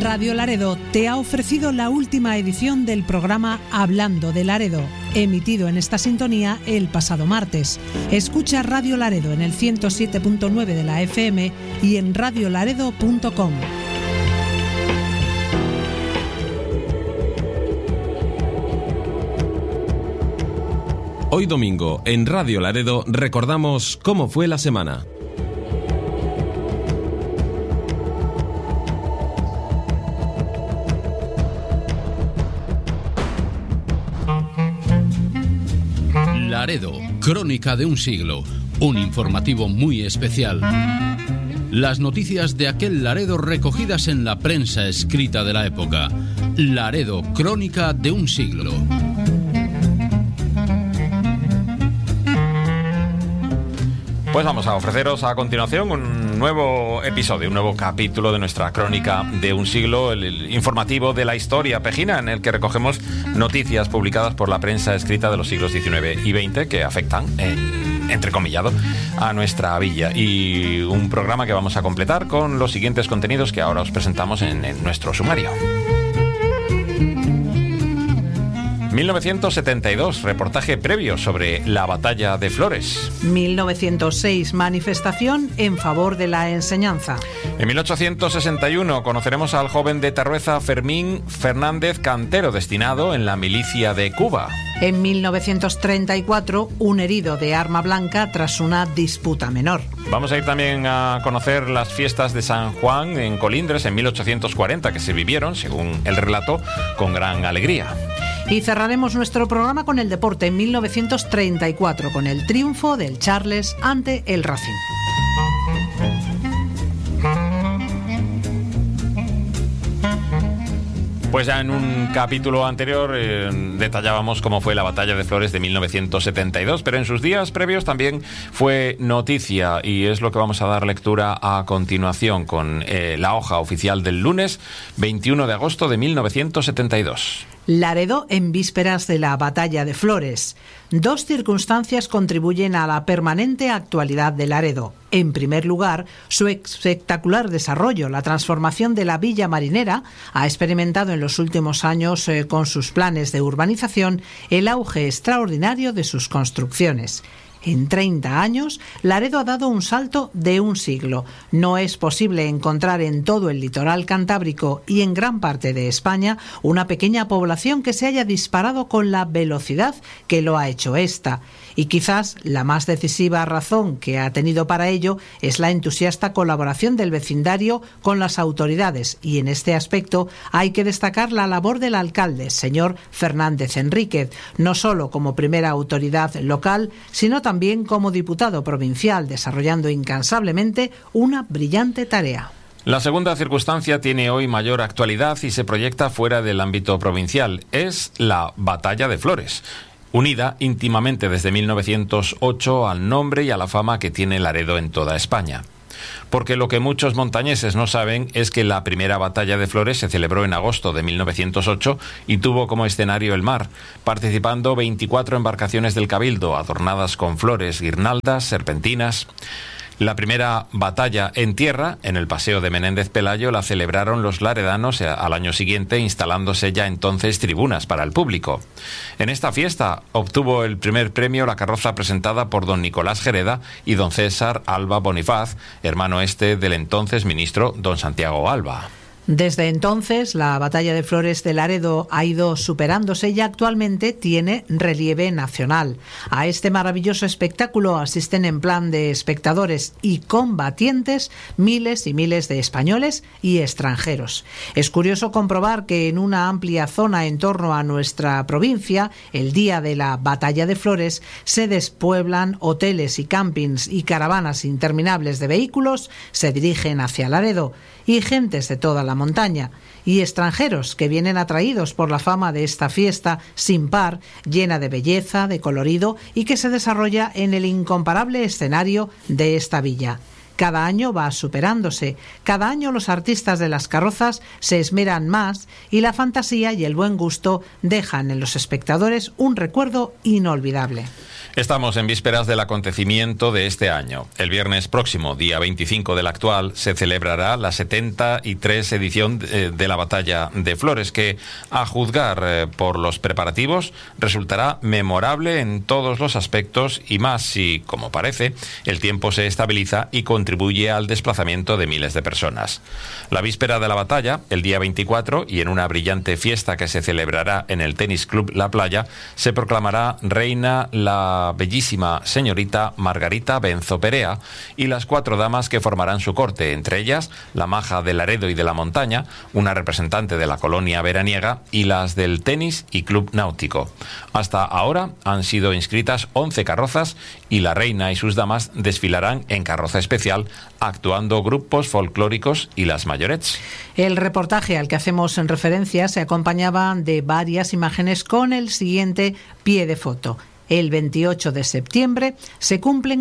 Radio Laredo te ha ofrecido la última edición del programa Hablando de Laredo, emitido en esta sintonía el pasado martes. Escucha Radio Laredo en el 107.9 de la FM y en radiolaredo.com. Hoy domingo, en Radio Laredo, recordamos cómo fue la semana. Laredo, crónica de un siglo, un informativo muy especial. Las noticias de aquel Laredo recogidas en la prensa escrita de la época. Laredo, crónica de un siglo. Pues vamos a ofreceros a continuación un nuevo episodio, un nuevo capítulo de nuestra crónica de un siglo, el informativo de la historia pejina, en el que recogemos noticias publicadas por la prensa escrita de los siglos XIX y XX que afectan, entrecomillado, a nuestra villa. Y un programa que vamos a completar con los siguientes contenidos que ahora os presentamos en nuestro sumario. 1972, reportaje previo sobre la batalla de Flores. 1906, manifestación en favor de la enseñanza. En 1861 conoceremos al joven de Tarrueza Fermín Fernández Cantero, destinado en la milicia de Cuba. En 1934, un herido de arma blanca tras una disputa menor. Vamos a ir también a conocer las fiestas de San Juan en Colindres en 1840, que se vivieron, según el relato, con gran alegría. Y cerraremos nuestro programa con el deporte en 1934, con el triunfo del Charles ante el Racing. Pues ya en un capítulo anterior detallábamos cómo fue la batalla de Flores de 1972, pero en sus días previos también fue noticia, y es lo que vamos a dar lectura a continuación con la hoja oficial del lunes 21 de agosto de 1972. Laredo en vísperas de la batalla de Flores. Dos circunstancias contribuyen a la permanente actualidad de Laredo. En primer lugar, su espectacular desarrollo. La transformación de la villa marinera ha experimentado en los últimos años, con sus planes de urbanización, el auge extraordinario de sus construcciones. En 30 años, Laredo ha dado un salto de un siglo. No es posible encontrar en todo el litoral cantábrico y en gran parte de España una pequeña población que se haya disparado con la velocidad que lo ha hecho esta. Y quizás la más decisiva razón que ha tenido para ello es la entusiasta colaboración del vecindario con las autoridades, y en este aspecto hay que destacar la labor del alcalde, señor Fernández Enríquez, no solo como primera autoridad local, sino también como diputado provincial, desarrollando incansablemente una brillante tarea. La segunda circunstancia tiene hoy mayor actualidad y se proyecta fuera del ámbito provincial. Es la batalla de Flores, unida íntimamente desde 1908 al nombre y a la fama que tiene Laredo en toda España. Porque lo que muchos montañeses no saben es que la primera batalla de Flores se celebró en agosto de 1908 y tuvo como escenario el mar, participando 24 embarcaciones del Cabildo, adornadas con flores, guirnaldas, serpentinas. La primera batalla en tierra, en el Paseo de Menéndez Pelayo, la celebraron los laredanos al año siguiente, instalándose ya entonces tribunas para el público. En esta fiesta obtuvo el primer premio la carroza presentada por don Nicolás Gereda y don César Alba Bonifaz, hermano del entonces ministro don Santiago Alba. Desde entonces, la batalla de Flores de Laredo ha ido superándose y actualmente tiene relieve nacional. A este maravilloso espectáculo asisten en plan de espectadores y combatientes miles y miles de españoles y extranjeros. Es curioso comprobar que en una amplia zona en torno a nuestra provincia, el día de la batalla de Flores, se despueblan hoteles y campings y caravanas interminables de vehículos se dirigen hacia Laredo, y gentes de toda la montaña, y extranjeros que vienen atraídos por la fama de esta fiesta sin par, llena de belleza, de colorido, y que se desarrolla en el incomparable escenario de esta villa. Cada año va superándose, cada año los artistas de las carrozas se esmeran más y la fantasía y el buen gusto dejan en los espectadores un recuerdo inolvidable. Estamos en vísperas del acontecimiento de este año. El viernes próximo, día 25 del actual, se celebrará la 73 edición de la Batalla de Flores, que, a juzgar por los preparativos, resultará memorable en todos los aspectos y más si, como parece, el tiempo se estabiliza y contribuye al desplazamiento de miles de personas. La víspera de la batalla, el día 24, y en una brillante fiesta que se celebrará en el Tenis Club La Playa, se proclamará reina la bellísima señorita Margarita Benzo Perea y las 4 damas que formarán su corte, entre ellas la maja de Laredo y de la Montaña, una representante de la colonia veraniega, y las del tenis y club náutico. Hasta ahora han sido inscritas 11 carrozas y la reina y sus damas desfilarán en carroza especial, actuando grupos folclóricos y las mayorets. El reportaje al que hacemos en referencia se acompañaba de varias imágenes con el siguiente pie de foto. El 28 de septiembre se cumplen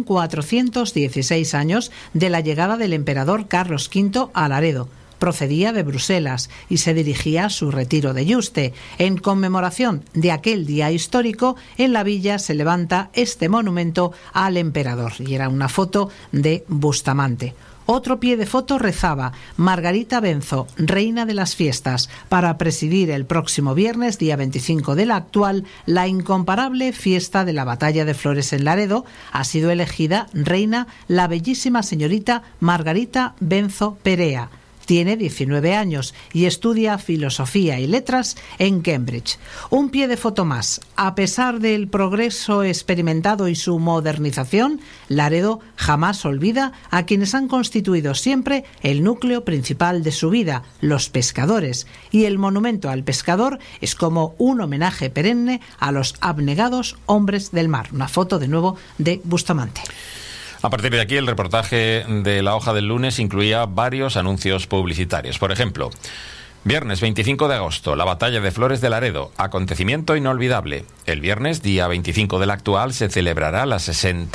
416 años de la llegada del emperador Carlos V a Laredo. Procedía de Bruselas y se dirigía a su retiro de Yuste. En conmemoración de aquel día histórico, en la villa se levanta este monumento al emperador, y era una foto de Bustamante. Otro pie de foto rezaba: Margarita Benzo, reina de las fiestas, para presidir el próximo viernes, día 25 del actual, la incomparable fiesta de la Batalla de Flores en Laredo. Ha sido elegida reina la bellísima señorita Margarita Benzo Perea. Tiene 19 años y estudia Filosofía y Letras en Cambridge. Un pie de foto más. A pesar del progreso experimentado y su modernización, Laredo jamás olvida a quienes han constituido siempre el núcleo principal de su vida, los pescadores. Y el monumento al pescador es como un homenaje perenne a los abnegados hombres del mar. Una foto de nuevo de Bustamante. A partir de aquí, el reportaje de La Hoja del Lunes incluía varios anuncios publicitarios. Por ejemplo, viernes 25 de agosto, la Batalla de Flores de Laredo, acontecimiento inolvidable. El viernes, día 25 del actual, se celebrará la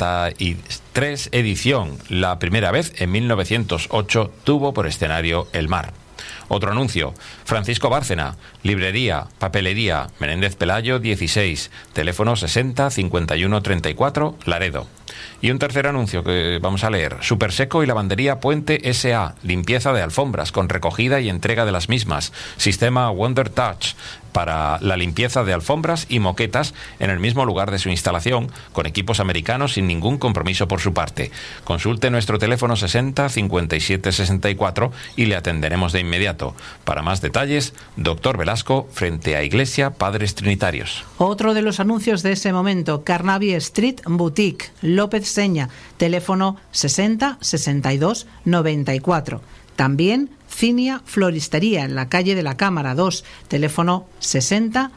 63 edición. La primera vez, en 1908, tuvo por escenario el mar. Otro anuncio: Francisco Bárcena, librería, papelería, Menéndez Pelayo 16, teléfono 60 51 34, Laredo. Y un tercer anuncio que vamos a leer: Superseco y Lavandería Puente S.A., limpieza de alfombras con recogida y entrega de las mismas, sistema Wonder Touch, para la limpieza de alfombras y moquetas en el mismo lugar de su instalación, con equipos americanos sin ningún compromiso por su parte. Consulte nuestro teléfono 60 57 64 y le atenderemos de inmediato. Para más detalles, Doctor Velasco, frente a Iglesia Padres Trinitarios. Otro de los anuncios de ese momento: Carnaby Street Boutique, López Seña, teléfono 60 62 94. También Cinia Floristería, en la calle de la Cámara 2, teléfono 60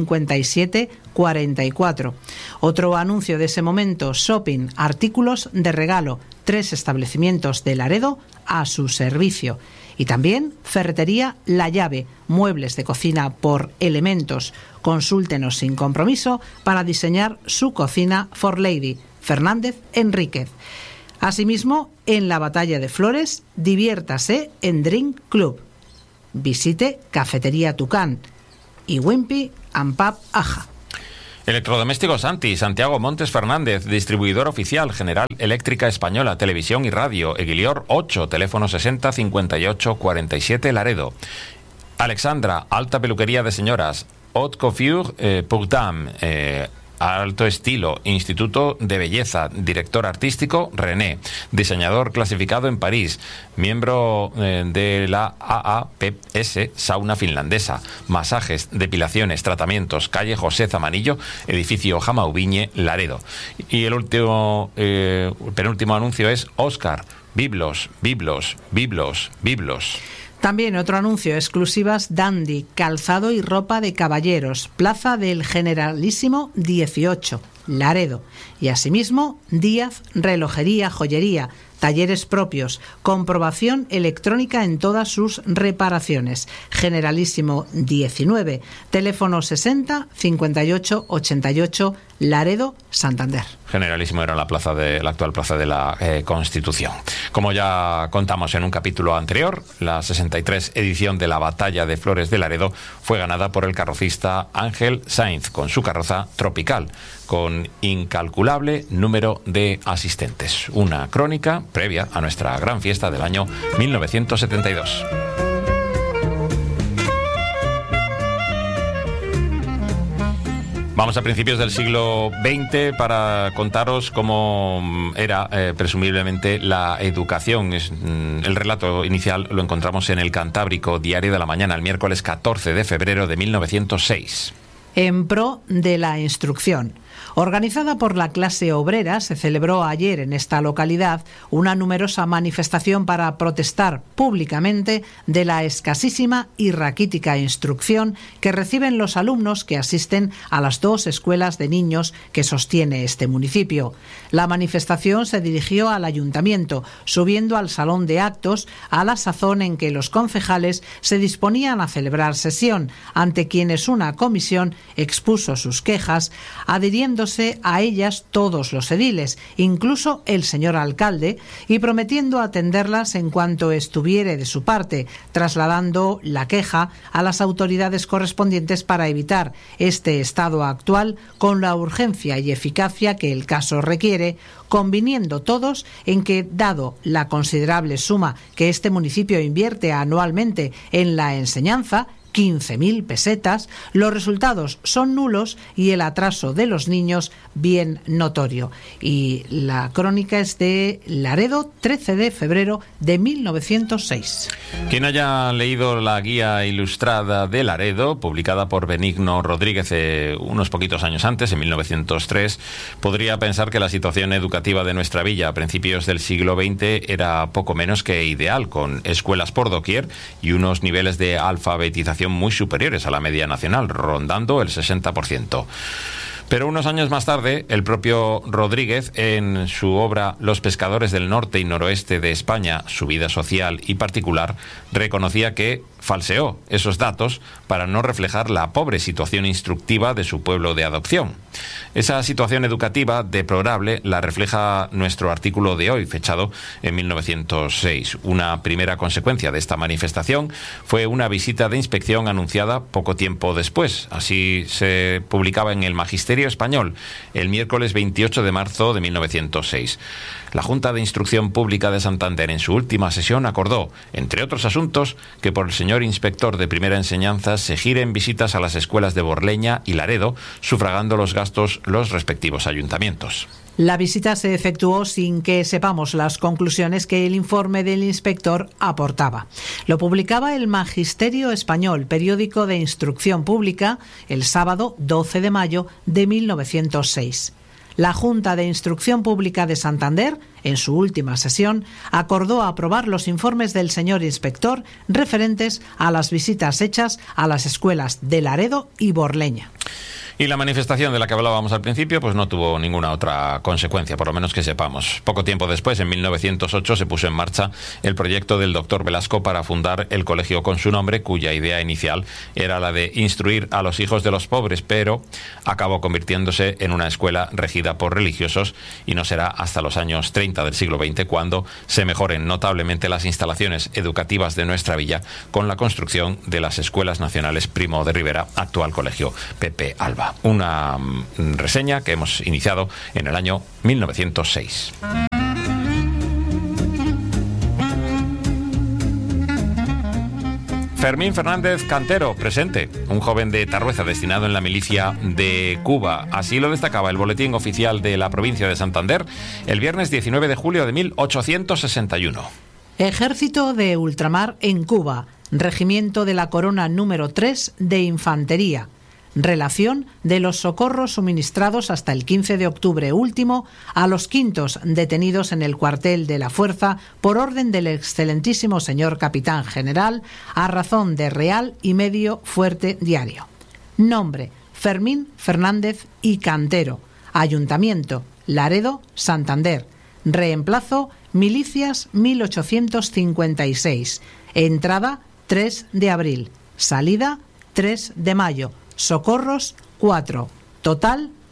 57 44. Otro anuncio de ese momento: Shopping, artículos de regalo, 3 establecimientos de Laredo a su servicio. Y también Ferretería La Llave, muebles de cocina por elementos. Consúltenos sin compromiso para diseñar su cocina for lady. Fernández Enríquez. Asimismo, en la Batalla de Flores, diviértase en Drink Club. Visite Cafetería Tucán y Wimpy and Pub Aja. Electrodomésticos Santi, Santiago Montes Fernández, distribuidor oficial, General Eléctrica Española, Televisión y Radio, Eguilior 8, teléfono 60 58 47, Laredo. Alexandra, alta peluquería de señoras, Haute Coiffure pour Dames, alto estilo, Instituto de Belleza, director artístico René, diseñador clasificado en París, miembro de la AAPS, sauna finlandesa, masajes, depilaciones, tratamientos, calle José Zamanillo, edificio Jamauviñe, Laredo. Y el penúltimo anuncio es Óscar, Biblos. También otro anuncio: exclusivas Dandy, calzado y ropa de caballeros, Plaza del Generalísimo 18, Laredo. Y asimismo Díaz Relojería, Joyería, talleres propios, comprobación electrónica en todas sus reparaciones, Generalísimo 19, teléfono 60 58 88, Laredo, Santander. Generalísimo era la actual plaza de la Constitución. Como ya contamos en un capítulo anterior, la 63 edición de la Batalla de Flores de Laredo fue ganada por el carrocista Ángel Sainz con su carroza Tropical, con incalculable número de asistentes. Una crónica previa a nuestra gran fiesta del año 1972. Vamos a principios del siglo XX para contaros cómo era presumiblemente la educación. El relato inicial lo encontramos en el Cantábrico, Diario de la Mañana, el miércoles 14 de febrero de 1906. En pro de la instrucción. Organizada por la clase obrera, se celebró ayer en esta localidad una numerosa manifestación para protestar públicamente de la escasísima y raquítica instrucción que reciben los alumnos que asisten a las 2 escuelas de niños que sostiene este municipio. La manifestación se dirigió al ayuntamiento, subiendo al salón de actos a la sazón en que los concejales se disponían a celebrar sesión, ante quienes una comisión expuso sus quejas, adhiriéndose a ellas todos los ediles, incluso el señor alcalde, y prometiendo atenderlas en cuanto estuviere de su parte, trasladando la queja a las autoridades correspondientes para evitar este estado actual con la urgencia y eficacia que el caso requiere, conviniendo todos en que, dado la considerable suma que este municipio invierte anualmente en la enseñanza, 15.000 pesetas, los resultados son nulos y el atraso de los niños bien notorio. Y la crónica es de Laredo, 13 de febrero de 1906. Quien haya leído la guía ilustrada de Laredo, publicada por Benigno Rodríguez unos poquitos años antes, en 1903, podría pensar que la situación educativa de nuestra villa a principios del siglo XX era poco menos que ideal, con escuelas por doquier y unos niveles de alfabetización muy superiores a la media nacional, rondando el 60%. Pero unos años más tarde, el propio Rodríguez, en su obra Los pescadores del norte y noroeste de España, su vida social y particular, reconocía que falseó esos datos para no reflejar la pobre situación instructiva de su pueblo de adopción. Esa situación educativa deplorable la refleja nuestro artículo de hoy, fechado en 1906. Una primera consecuencia de esta manifestación fue una visita de inspección anunciada poco tiempo después. Así se publicaba en el Magisterio Español el miércoles 28 de marzo de 1906. La Junta de Instrucción Pública de Santander, en su última sesión, acordó, entre otros asuntos, que por el señor inspector de primera enseñanza se giren visitas a las escuelas de Borleña y Laredo, sufragando los gastos los respectivos ayuntamientos. La visita se efectuó sin que sepamos las conclusiones que el informe del inspector aportaba. Lo publicaba el Magisterio Español, periódico de instrucción pública, el sábado 12 de mayo de 1906. La Junta de Instrucción Pública de Santander, en su última sesión, acordó aprobar los informes del señor inspector referentes a las visitas hechas a las escuelas de Laredo y Borleña. Y la manifestación de la que hablábamos al principio pues no tuvo ninguna otra consecuencia, por lo menos que sepamos. Poco tiempo después, en 1908, se puso en marcha el proyecto del doctor Velasco para fundar el colegio con su nombre, cuya idea inicial era la de instruir a los hijos de los pobres, pero acabó convirtiéndose en una escuela regida por religiosos, y no será hasta los años 30 del siglo XX cuando se mejoren notablemente las instalaciones educativas de nuestra villa con la construcción de las Escuelas Nacionales Primo de Rivera, actual colegio Pepe Alba. Una reseña que hemos iniciado en el año 1906. Fermín Fernández Cantero, presente, un joven de Tarrueza destinado en la milicia de Cuba. Así lo destacaba el boletín oficial de la provincia de Santander el viernes 19 de julio de 1861. Ejército de Ultramar en Cuba, Regimiento de la Corona número 3 de Infantería. Relación de los socorros suministrados hasta el 15 de octubre último a los quintos detenidos en el cuartel de la Fuerza por orden del excelentísimo señor Capitán General a razón de Real y Medio Fuerte Diario. Nombre: Fermín Fernández y Cantero. Ayuntamiento: Laredo, Santander. Reemplazo: Milicias 1856. Entrada: 3 de abril. Salida: 3 de mayo. Socorros: 4. Total: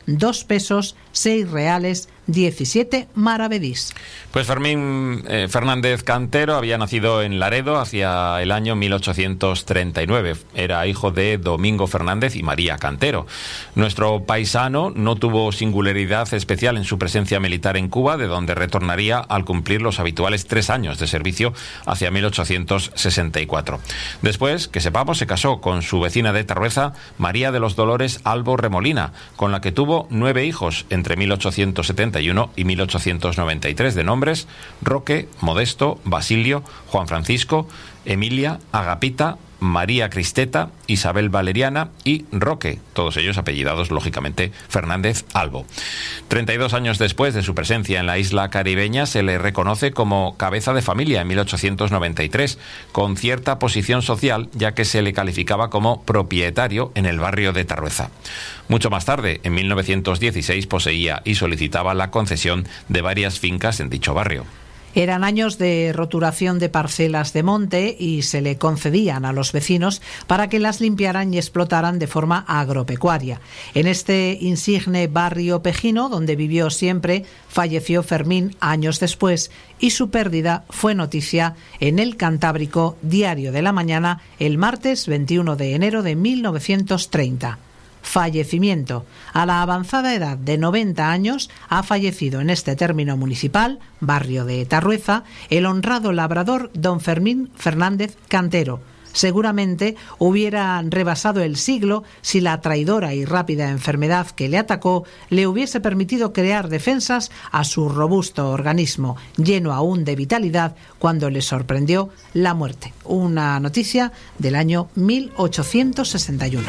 2 pesos, 6 reales, 17 maravedís. Pues Fermín Fernández Cantero había nacido en Laredo hacia el año 1839. Era hijo de Domingo Fernández y María Cantero. Nuestro paisano no tuvo singularidad especial en su presencia militar en Cuba, de donde retornaría al cumplir los habituales 3 años de servicio hacia 1864. Después, que sepamos, se casó con su vecina de Tarrueza, María de los Dolores Albo Remolina, con la que tuvo 9 hijos entre 1871 y 1893, de nombres Roque, Modesto, Basilio, Juan Francisco, Emilia, Agapita, María Cristeta, Isabel Valeriana y Roque, todos ellos apellidados, lógicamente, Fernández Albo. 32 años después de su presencia en la isla caribeña, se le reconoce como cabeza de familia en 1893, con cierta posición social, ya que se le calificaba como propietario en el barrio de Tarrueza. Mucho más tarde, en 1916, poseía y solicitaba la concesión de varias fincas en dicho barrio. Eran años de roturación de parcelas de monte y se le concedían a los vecinos para que las limpiaran y explotaran de forma agropecuaria. En este insigne barrio pejino, donde vivió siempre, falleció Fermín años después y su pérdida fue noticia en El Cantábrico, Diario de la Mañana, el martes 21 de enero de 1930. Fallecimiento. A la avanzada edad de 90 años ha fallecido en este término municipal, barrio de Tarrueza, el honrado labrador don Fermín Fernández Cantero. Seguramente hubiera rebasado el siglo si la traidora y rápida enfermedad que le atacó le hubiese permitido crear defensas a su robusto organismo, lleno aún de vitalidad, cuando le sorprendió la muerte. Una noticia del año 1861.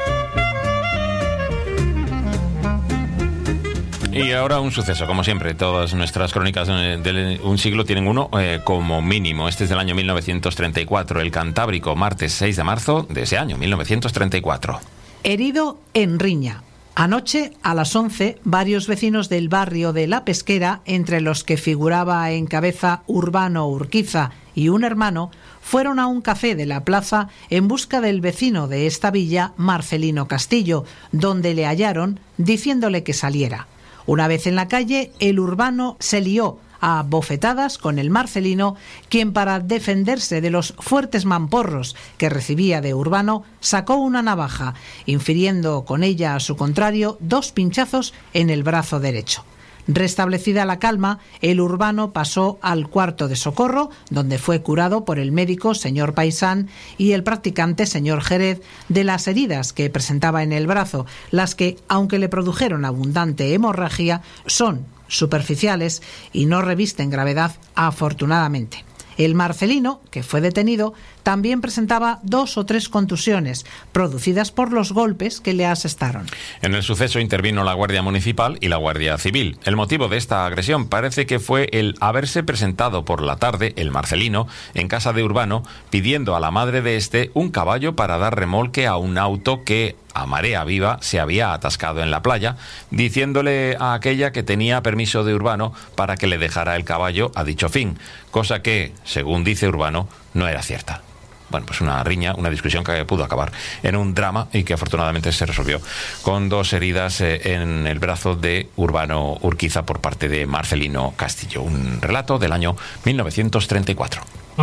Y ahora un suceso, como siempre, todas nuestras crónicas de un siglo tienen uno como mínimo. Este es del año 1934, El Cantábrico, martes 6 de marzo de ese año, 1934. Herido en riña. Anoche, a las 11, varios vecinos del barrio de La Pesquera, entre los que figuraba en cabeza Urbano Urquiza y un hermano, fueron a un café de la plaza en busca del vecino de esta villa, Marcelino Castillo, donde le hallaron diciéndole que saliera. Una vez en la calle, el Urbano se lió a bofetadas con el Marcelino, quien, para defenderse de los fuertes mamporros que recibía de Urbano, sacó una navaja, infiriendo con ella a su contrario 2 pinchazos en el brazo derecho. Restablecida la calma, el Urbano pasó al cuarto de socorro, donde fue curado por el médico señor Paisán y el practicante señor Jerez de las heridas que presentaba en el brazo, las que, aunque le produjeron abundante hemorragia, son superficiales y no revisten gravedad, afortunadamente. El Marcelino, que fue detenido, también presentaba 2 o 3 contusiones producidas por los golpes que le asestaron. En el suceso intervino la Guardia Municipal y la Guardia Civil. El motivo de esta agresión parece que fue el haberse presentado por la tarde, el Marcelino, en casa de Urbano, pidiendo a la madre de este un caballo para dar remolque a un auto que, a marea viva, se había atascado en la playa, diciéndole a aquella que tenía permiso de Urbano para que le dejara el caballo a dicho fin, cosa que, según dice Urbano, no era cierta. Bueno, pues una riña, una discusión que pudo acabar en un drama y que afortunadamente se resolvió con 2 heridas en el brazo de Urbano Urquiza por parte de Marcelino Castillo. Un relato del año 1934.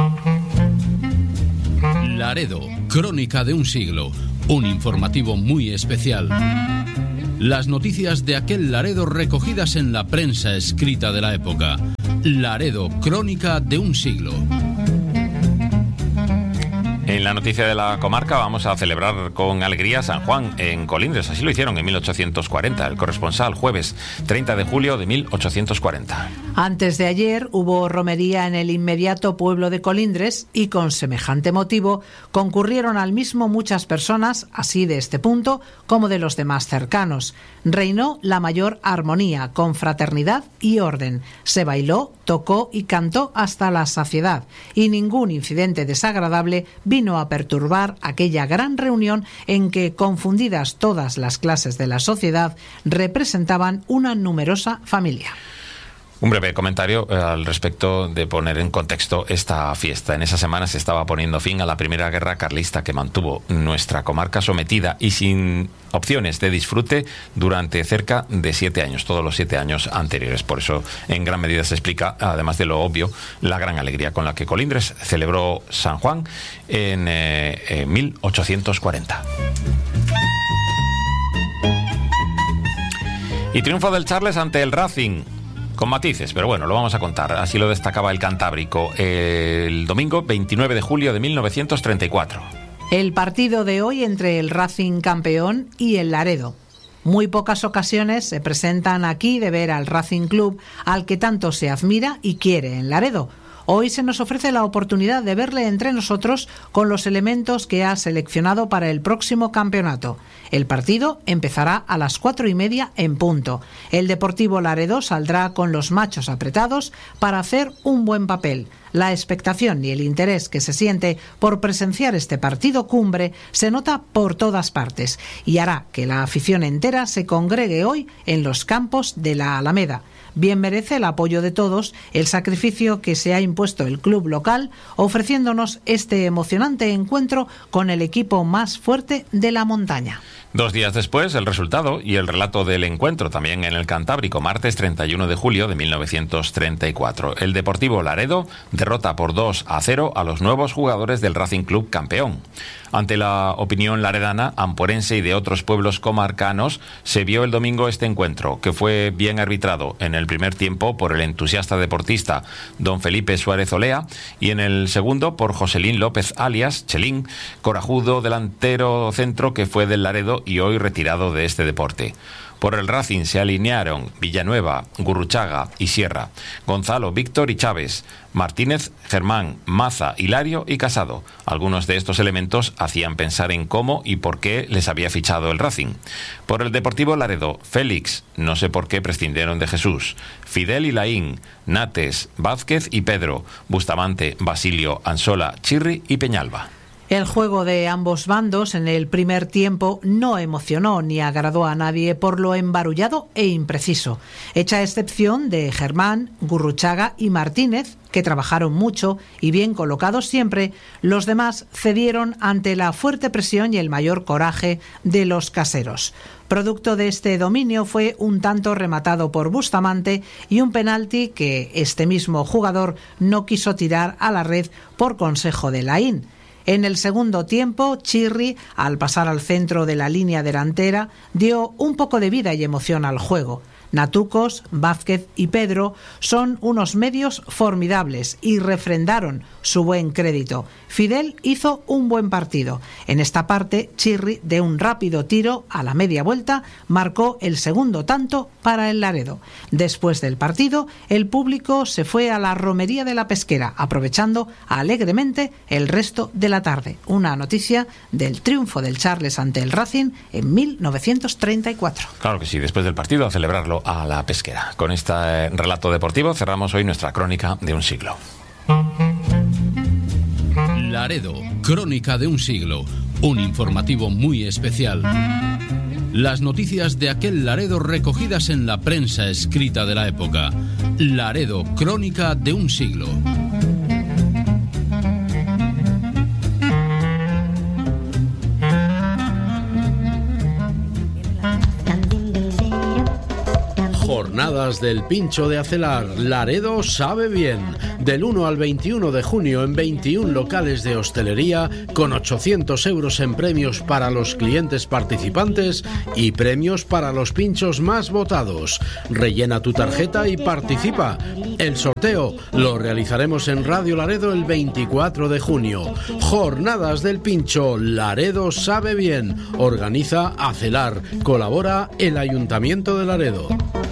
Laredo, crónica de un siglo. Un informativo muy especial. Las noticias de aquel Laredo recogidas en la prensa escrita de la época. Laredo, crónica de un siglo. En la noticia de la comarca vamos a celebrar con alegría San Juan en Colindres. Así lo hicieron en 1840. El corresponsal, jueves 30 de julio de 1840. Antes de ayer hubo romería en el inmediato pueblo de Colindres y con semejante motivo concurrieron al mismo muchas personas, así de este punto como de los demás cercanos. Reinó la mayor armonía, con fraternidad y orden. Se bailó, tocó y cantó hasta la saciedad, y ningún incidente desagradable vino a perturbar aquella gran reunión en que, confundidas todas las clases de la sociedad, representaban una numerosa familia. Un breve comentario al respecto de poner en contexto esta fiesta. En esa semana se estaba poniendo fin a la primera guerra carlista que mantuvo nuestra comarca sometida y sin opciones de disfrute durante cerca de 7 años, todos los 7 años anteriores. Por eso, en gran medida se explica, además de lo obvio, la gran alegría con la que Colindres celebró San Juan en 1840. Y triunfo del Charles ante el Racing. Con matices, pero bueno, lo vamos a contar. Así lo destacaba el Cantábrico el domingo 29 de julio de 1934. El partido de hoy entre el Racing campeón y el Laredo. Muy pocas ocasiones se presentan aquí de ver al Racing Club, al que tanto se admira y quiere en Laredo. Hoy se nos ofrece la oportunidad de verle entre nosotros con los elementos que ha seleccionado para el próximo campeonato. El partido empezará a las 4:30 en punto. El Deportivo Laredo saldrá con los machos apretados para hacer un buen papel. La expectación y el interés que se siente por presenciar este partido cumbre se nota por todas partes y hará que la afición entera se congregue hoy en los campos de la Alameda. Bien merece el apoyo de todos el sacrificio que se ha impuesto el club local, ofreciéndonos este emocionante encuentro con el equipo más fuerte de la montaña. 2 días después, el resultado y el relato del encuentro, también en el Cantábrico, martes 31 de julio de 1934. El Deportivo Laredo derrota por 2-0 a los nuevos jugadores del Racing Club campeón. Ante la opinión laredana, amporense y de otros pueblos comarcanos, se vio el domingo este encuentro, que fue bien arbitrado en el primer tiempo por el entusiasta deportista don Felipe Suárez Olea y en el segundo por Joselín López alias Chelín, corajudo delantero centro que fue del Laredo y hoy retirado de este deporte. Por el Racing se alinearon Villanueva, Gurruchaga y Sierra, Gonzalo, Víctor y Chávez, Martínez, Germán, Maza, Hilario y Casado. Algunos de estos elementos hacían pensar en cómo y por qué les había fichado el Racing. Por el Deportivo Laredo, Félix, no sé por qué prescindieron de Jesús, Fidel y Laín, Nates, Vázquez y Pedro, Bustamante, Basilio, Ansola, Chirri y Peñalba. El juego de ambos bandos en el primer tiempo no emocionó ni agradó a nadie por lo embarullado e impreciso, hecha excepción de Germán, Gurruchaga y Martínez, que trabajaron mucho y bien colocados siempre. Los demás cedieron ante la fuerte presión y el mayor coraje de los caseros. Producto de este dominio fue un tanto rematado por Bustamante y un penalti que este mismo jugador no quiso tirar a la red por consejo de Laín. En el segundo tiempo, Chirri, al pasar al centro de la línea delantera, dio un poco de vida y emoción al juego. Natucos, Vázquez y Pedro son unos medios formidables y refrendaron su buen crédito. Fidel hizo un buen partido. En esta parte, Chirri, de un rápido tiro a la media vuelta, marcó el segundo tanto para el Laredo. Después del partido, el público se fue a la romería de la Pesquera, aprovechando alegremente el resto de la tarde. Una noticia del triunfo del Charles ante el Racing en 1934. Claro que sí, después del partido a celebrarlo a la Pesquera. Con este relato deportivo cerramos hoy nuestra crónica de un siglo. Laredo, crónica de un siglo, un informativo muy especial. Las noticias de aquel Laredo recogidas en la prensa escrita de la época. Laredo, crónica de un siglo. Jornadas del Pincho de Acelar. Laredo sabe bien. Del 1 al 21 de junio en 21 locales de hostelería con 800 euros en premios para los clientes participantes y premios para los pinchos más votados. Rellena tu tarjeta y participa. El sorteo lo realizaremos en Radio Laredo el 24 de junio. Jornadas del Pincho. Laredo sabe bien. Organiza Acelar. Colabora el Ayuntamiento de Laredo.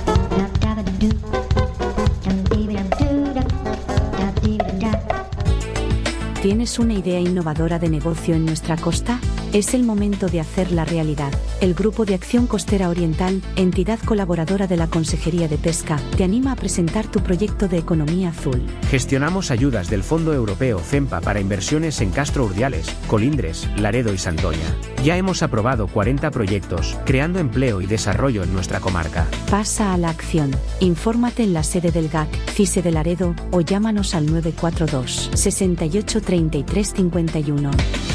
¿Tienes una idea innovadora de negocio en nuestra costa? Es el momento de hacerla realidad. El Grupo de Acción Costera Oriental, entidad colaboradora de la Consejería de Pesca, te anima a presentar tu proyecto de economía azul. Gestionamos ayudas del Fondo Europeo CEMPA para inversiones en Castro Urdiales, Colindres, Laredo y Santoña. Ya hemos aprobado 40 proyectos, creando empleo y desarrollo en nuestra comarca. Pasa a la acción. Infórmate en la sede del GAC, CISE de Laredo, o llámanos al 942 68 33 51.